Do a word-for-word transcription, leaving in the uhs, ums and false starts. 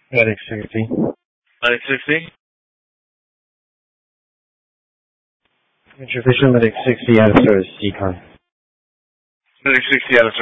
Medic sixty. Medic sixty? Intervision Medic sixty out of service, decon. Medic sixty out of service.